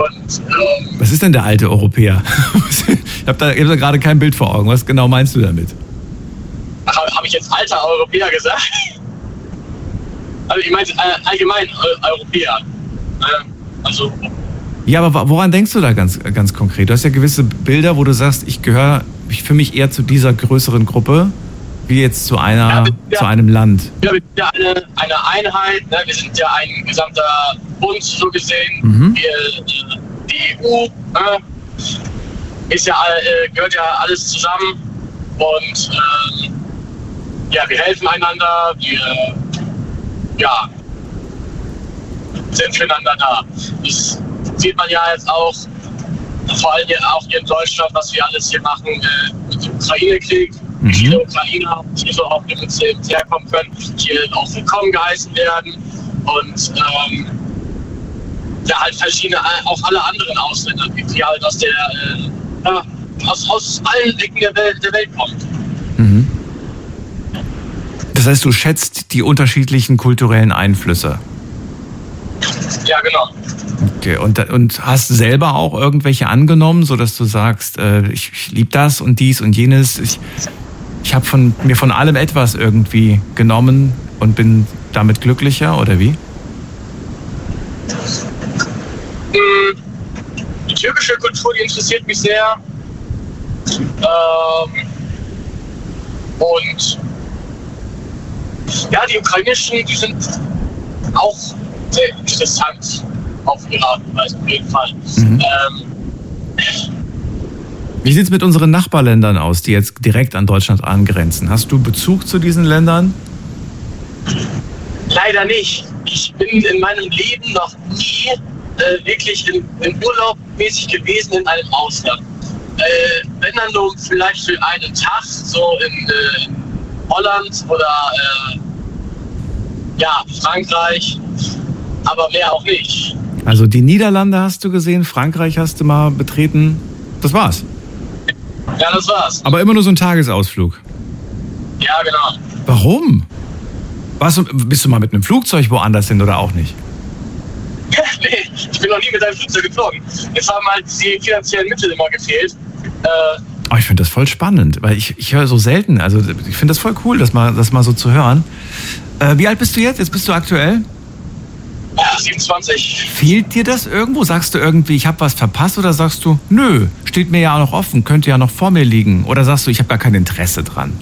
Und, was ist denn der alte Europäer? Ich hab da gerade kein Bild vor Augen. Was genau meinst du damit? Habe ich jetzt alter Europäer gesagt? Also ich meine allgemein Europäer. Also. Ja, aber woran denkst du da ganz, ganz konkret? Du hast ja gewisse Bilder, wo du sagst, ich fühle mich eher zu dieser größeren Gruppe, wie jetzt zu einem Land. Ja, wir sind ja eine Einheit, ne? Wir sind ja ein gesamter Bund, so gesehen. Mhm. Die EU gehört ja alles zusammen. Und wir helfen einander, wir sind füreinander da. Das sieht man ja jetzt auch, vor allem auch hier in Deutschland, was wir alles hier machen mit dem Ukraine-Krieg. Wie viele Ukrainer hier so auch mit herkommen können, hier auch willkommen geheißen werden. Und halt verschiedene, auch alle anderen Ausländer, die halt aus allen Ecken der Welt kommen. Mhm. Das heißt, du schätzt die unterschiedlichen kulturellen Einflüsse. Ja, genau. Okay, und hast selber auch irgendwelche angenommen, sodass du sagst, ich liebe das und dies und jenes. Ich habe mir von allem etwas irgendwie genommen und bin damit glücklicher, oder wie? Die türkische Kultur, die interessiert mich sehr. Und ja, die ukrainischen, die sind auch sehr interessant auf ihre Art und Weise, auf jeden Fall. Mhm. Wie sieht es mit unseren Nachbarländern aus, die jetzt direkt an Deutschland angrenzen? Hast du Bezug zu diesen Ländern? Leider nicht. Ich bin in meinem Leben noch nie wirklich im Urlaub mäßig gewesen in einem Ausland. Wenn dann nur vielleicht für einen Tag, so in Holland oder Frankreich, aber mehr auch nicht. Also die Niederlande hast du gesehen, Frankreich hast du mal betreten, das war's. Ja, das war's. Aber immer nur so ein Tagesausflug. Ja, genau. Warum? Bist du mal mit einem Flugzeug woanders hin oder auch nicht? Nee, ich bin noch nie mit einem Flugzeug geflogen. Es haben halt die finanziellen Mittel immer gefehlt. Ich finde das voll spannend, weil ich höre so selten, also ich finde das voll cool, das mal so zu hören. Wie alt bist du jetzt? Jetzt bist du aktuell? 27. Fehlt dir das irgendwo? Sagst du irgendwie, ich habe was verpasst, oder sagst du, nö, steht mir ja auch noch offen, könnte ja noch vor mir liegen? Oder sagst du, ich habe gar kein Interesse dran?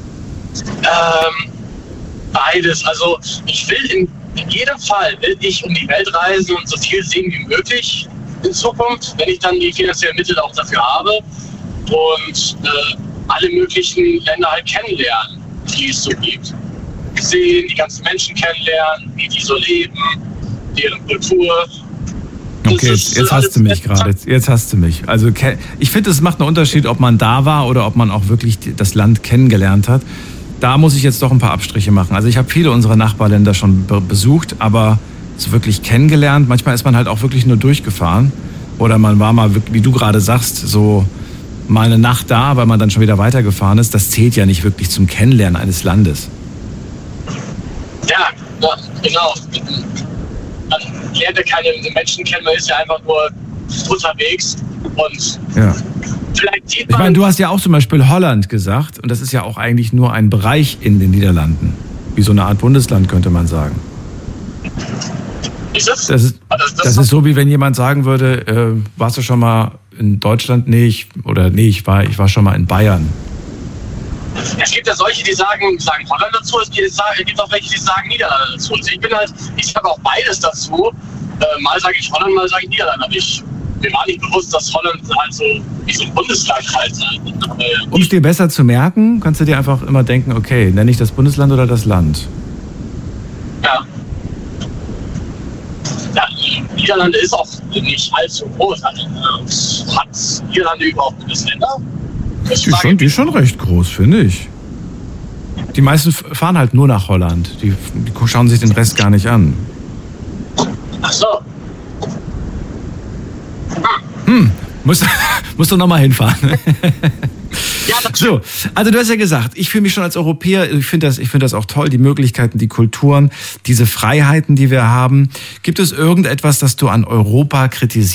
Beides. Also ich will in jedem Fall um die Welt reisen und so viel sehen wie möglich in Zukunft, wenn ich dann die finanziellen Mittel auch dafür habe, und alle möglichen Länder halt kennenlernen, die es so gibt. Sehen, die ganzen Menschen kennenlernen, wie die so leben, deren Kultur. Okay, jetzt hast du mich gerade. Jetzt hast du mich. Also ich finde, es macht einen Unterschied, ob man da war oder ob man auch wirklich das Land kennengelernt hat. Da muss ich jetzt doch ein paar Abstriche machen. Also ich habe viele unserer Nachbarländer schon besucht, aber so wirklich kennengelernt. Manchmal ist man halt auch wirklich nur durchgefahren. Oder man war mal, wie du gerade sagst, so mal eine Nacht da, weil man dann schon wieder weitergefahren ist. Das zählt ja nicht wirklich zum Kennenlernen eines Landes. Ja, genau. Man lernt ja keine Menschen kennen, man ist ja einfach nur unterwegs. Und ja. Vielleicht sieht man... Ich meine, du hast ja auch zum Beispiel Holland gesagt, und das ist ja auch eigentlich nur ein Bereich in den Niederlanden. Wie so eine Art Bundesland, könnte man sagen. Ist das? Das ist so, wie wenn jemand sagen würde, warst du schon mal in Deutschland? Nee, ich war schon mal in Bayern. Es gibt ja solche, die sagen Holland dazu, es gibt auch welche, die sagen Niederlande dazu. Also ich sage auch beides dazu. Mal sage ich Holland, mal sage ich Niederlande. Aber mir war nicht bewusst, dass Holland halt so wie so ein Bundesland halt sein. Um es dir besser zu merken, kannst du dir einfach immer denken, okay, nenne ich das Bundesland oder das Land? Ja. Ja, Niederlande ist auch nicht allzu groß. Also, hat Niederlande überhaupt Bundesländer? Die ist schon recht groß, finde ich. Die meisten fahren halt nur nach Holland. Die schauen sich den Rest gar nicht an. Ach so. Musst du nochmal hinfahren. Ja, so, also du hast ja gesagt, ich fühle mich schon als Europäer, ich finde das auch toll, die Möglichkeiten, die Kulturen, diese Freiheiten, die wir haben. Gibt es irgendetwas, das du an Europa kritisierst?